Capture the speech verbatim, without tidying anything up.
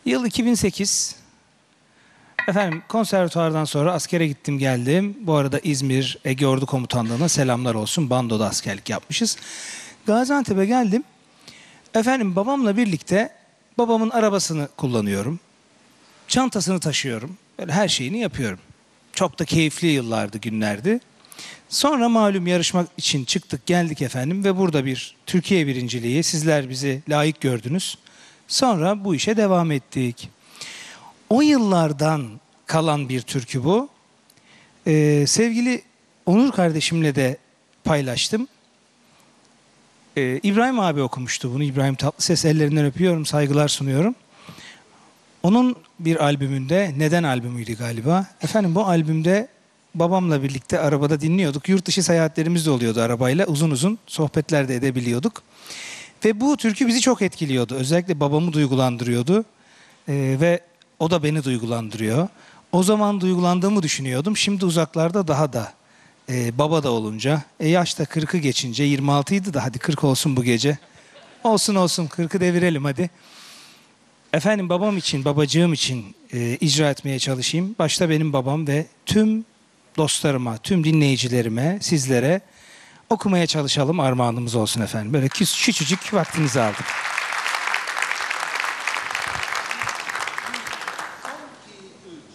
Yıl iki bin sekiz. Efendim konservatuvardan sonra askere gittim geldim. Bu arada İzmir Ege Ordu Komutanlığı'na selamlar olsun. Bando'da askerlik yapmışız. Gaziantep'e geldim. Efendim babamla birlikte babamın arabasını kullanıyorum. Çantasını taşıyorum. Böyle her şeyini yapıyorum. Çok da keyifli yıllardı, günlerdi. Sonra malum yarışmak için çıktık geldik efendim ve burada bir Türkiye birinciliği, sizler bizi layık gördünüz. Sonra bu işe devam ettik. O yıllardan kalan bir türkü bu. Ee, sevgili Onur kardeşimle de paylaştım. Ee, İbrahim abi okumuştu bunu. İbrahim Tatlıses, ellerinden öpüyorum, saygılar sunuyorum. Onun bir albümünde, Neden albümüydü galiba. Efendim bu albümde babamla birlikte arabada dinliyorduk. Yurt dışı seyahatlerimiz de oluyordu arabayla. Uzun uzun sohbetler de edebiliyorduk. Ve bu türkü bizi çok etkiliyordu. Özellikle babamı duygulandırıyordu. Ee, ve o da beni duygulandırıyor. O zaman duygulandığımı düşünüyordum. Şimdi uzaklarda daha da e, baba da olunca. E, yaş da kırkı geçince, yirmi altıydı da hadi kırk olsun bu gece. Olsun olsun, kırkı devirelim hadi. Efendim babam için, babacığım için e, icra etmeye çalışayım. Başta benim babam ve tüm dostlarıma, tüm dinleyicilerime, sizlere okumaya çalışalım. Armağanımız olsun efendim. Böyle küçücük vaktinizi aldık.